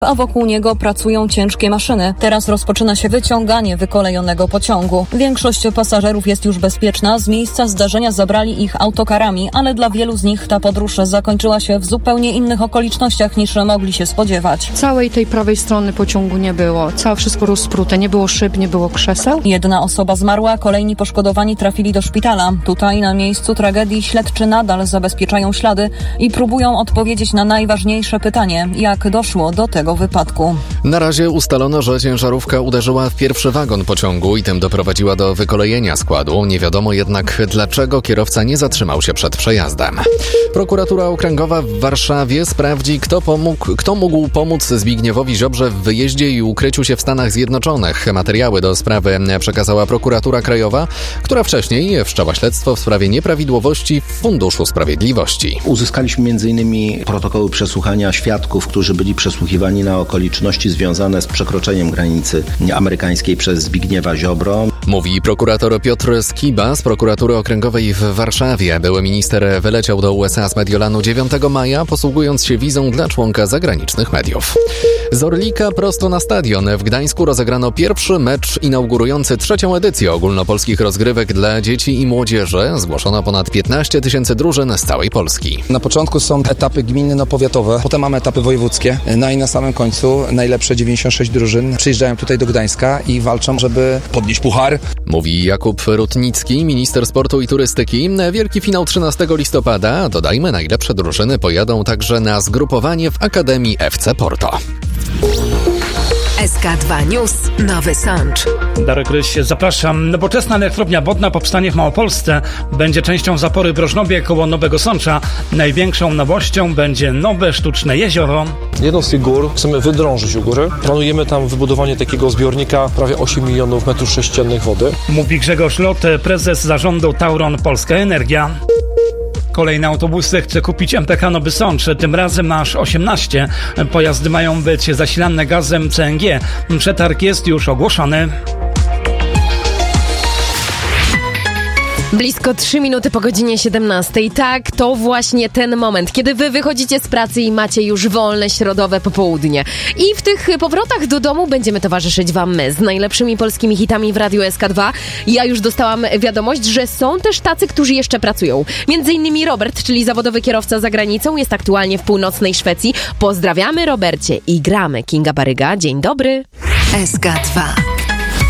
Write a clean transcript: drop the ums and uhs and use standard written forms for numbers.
a wokół niego pracują ciężkie maszyny. Teraz rozpoczyna się wyciąganie wykolejonego pociągu. Większość pasażerów jest już bezpieczna. Z miejsca zdarzenia zabrali ich autokarami, ale dla wielu z nich ta podróż zakończyła się w zupełnie innych okolicznościach niż mogli się spodziewać. Całej tej prawej strony pociągu nie było. Całe wszystko rozprute. Nie było szyb, nie było krzeseł. Jedna osoba zmarła, kolejni poszkodowani trafili do szpitala. Tutaj na miejscu tragedii śledczy nadal zabezpieczają ślady i próbują odpowiedzieć na najważniejsze pytanie, jak doszło do tego wypadku. Na razie ustalono, że ciężarówka uderzyła w pierwszy wagon pociągu i tym doprowadziła do wykolejenia składu. Nie wiadomo jednak, dlaczego kierowca nie zatrzymał się przed przejazdem. Prokuratura Okręgowa w Warszawie sprawdzi, kto mógł pomóc Zbigniewowi Ziobrze w wyjeździe i ukryciu się w Stanach Zjednoczonych. Materiały do sprawy przekazała Prokuratura Krajowa, która wcześniej wszczęła śledztwo w sprawie nieprawidłowości w Funduszu Sprawiedliwości. Uzyskaliśmy m.in. protokoły przesłuchania świadków, którzy byli przesłuchiwani na okoliczności związane z przekroczeniem granicy amerykańskiej przez Zbigniewa Ziobro. Mówi prokurator Piotr Skiba z Prokuratury Okręgowej w Warszawie. Były minister wyleciał do USA z Mediolanu 9 maja, posługując się wizą dla członka zagranicznych mediów. Z Orlika prosto na stadion. W Gdańsku rozegrano pierwszy mecz inaugurujący trzecią edycję ogólnopolskich rozgrywek dla dzieci i młodzieży. Zgłoszono ponad 15 000 drużyn z całej Polski. Na początku są etapy gminno-powiatowe, potem mamy etapy wojewódzkie. No i na samym końcu najlepsze 96 drużyn przyjeżdżają tutaj do Gdańska i walczą, żeby podnieść puchar. Mówi Jakub Rutnicki, minister sportu i turystyki. Wielki finał 13 listopada. Dodajmy, najlepsze drużyny pojadą także na zgrupowanie w Akademii FC Porto. SK2 News, Nowy Sącz. Darek Ryś, zapraszam. Nowoczesna elektrownia wodna powstanie w Małopolsce. Będzie częścią zapory w Rożnowie koło Nowego Sącza. Największą nowością będzie nowe sztuczne jezioro. Jedną z tych gór chcemy wydrążyć u góry. Planujemy tam wybudowanie takiego zbiornika prawie 8 milionów metrów sześciennych wody. Mówi Grzegorz Lot, prezes zarządu Tauron Polska Energia. Kolejne autobusy chce kupić MPK Nowy Sącz, tym razem aż 18. Pojazdy mają być zasilane gazem CNG. Przetarg jest już ogłoszony. Blisko 3 minuty po godzinie 17. Tak, to właśnie ten moment, kiedy wy wychodzicie z pracy i macie już wolne środowe popołudnie. I w tych powrotach do domu będziemy towarzyszyć wam my z najlepszymi polskimi hitami w Radiu SK2. Ja już dostałam wiadomość, że są też tacy, którzy jeszcze pracują. Między innymi Robert, czyli zawodowy kierowca za granicą, jest aktualnie w północnej Szwecji. Pozdrawiamy, Robercie, i gramy. Kinga Baryga, dzień dobry. SK2